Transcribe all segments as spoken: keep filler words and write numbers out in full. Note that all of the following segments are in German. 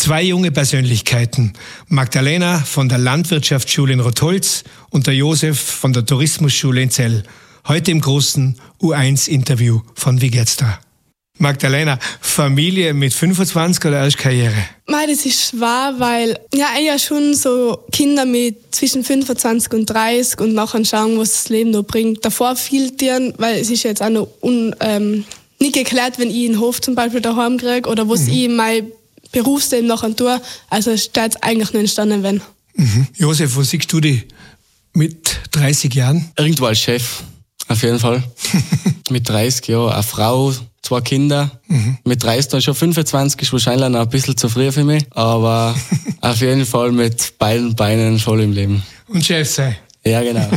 Zwei junge Persönlichkeiten, Magdalena von der Landwirtschaftsschule in Rotholz und der Josef von der Tourismusschule in Zell. Heute im großen U eins Interview von Wie geht's da? Magdalena, Familie mit fünfundzwanzig oder erst Karriere? Mei, das ist schwer, weil ja eher schon so Kinder mit zwischen fünfundzwanzig und dreißig und nachher schauen, was das Leben noch bringt. Davor viel Tieren, weil es ist jetzt auch noch un, ähm, nicht geklärt, wenn ich einen Hof zum Beispiel daheim kriege oder was mhm. ich mein Berufsleben nachher tue. Also es steht eigentlich nur entstanden, wenn. Mhm. Josef, wo siehst du dich mit dreißig Jahren? Irgendwo als Chef, auf jeden Fall. Mit dreißig Jahren, eine Frau, zwei Kinder. Mhm. Mit dreißig dann schon fünfundzwanzig ist wahrscheinlich noch ein bisschen zu früh für mich. Aber auf jeden Fall mit beiden Beinen voll im Leben. Und Chef sein. Ja, genau.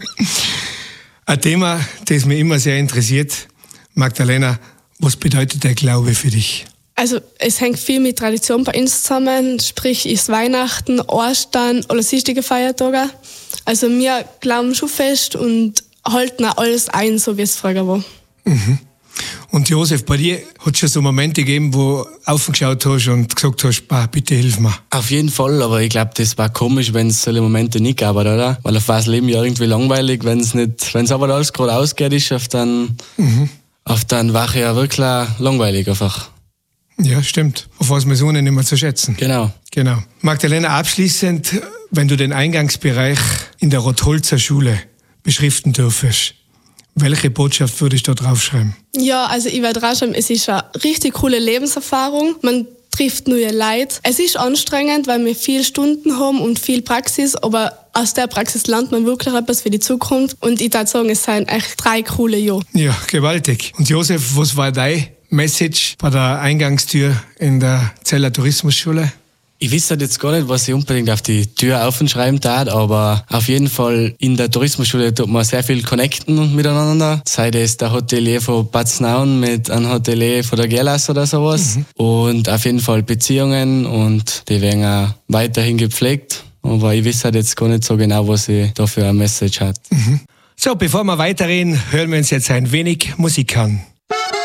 Ein Thema, das mich immer sehr interessiert. Magdalena, was bedeutet der Glaube für dich? Also es hängt viel mit Tradition bei uns zusammen, sprich ist Weihnachten, Ostern oder sonstige Feiertage. Also wir glauben schon fest und halten auch alles ein, so wie es früher war. Mhm. Und Josef, bei dir hat es schon so Momente gegeben, wo du aufgeschaut hast und gesagt hast, bah, bitte hilf mir. Auf jeden Fall, aber ich glaube, das war komisch, wenn es solche Momente nicht gab, oder? Weil auf das Leben ja irgendwie langweilig, wenn es nicht, wenn es aber alles gerade ausgeht ist, auf dann, mhm. auf dann war ja wirklich langweilig einfach. Ja, stimmt. Auf was wir so nicht mehr zu schätzen. Genau. Genau. Magdalena, abschließend, wenn du den Eingangsbereich in der Rotholzer Schule beschriften dürfest, welche Botschaft würdest du da draufschreiben? Ja, also ich werde draufschreiben, es ist eine richtig coole Lebenserfahrung. Man trifft neue Leute. Es ist anstrengend, weil wir viele Stunden haben und viel Praxis, aber aus der Praxis lernt man wirklich etwas für die Zukunft. Und ich würde sagen, es sind echt drei coole Jahre. Ja, gewaltig. Und Josef, was war dein Message bei der Eingangstür in der Zeller Tourismusschule? Ich wüsste jetzt gar nicht, was ich unbedingt auf die Tür aufschreiben tat, aber auf jeden Fall in der Tourismusschule tut man sehr viel connecten miteinander. Sei das der Hotelier von Bad Snaun mit einem Hotelier von der Gerlas oder sowas. Mhm. Und auf jeden Fall Beziehungen und die werden auch weiterhin gepflegt. Aber ich wüsste jetzt gar nicht so genau, was ich da für eine Message hat. Mhm. So, bevor wir weiterreden, hören wir uns jetzt ein wenig Musik an.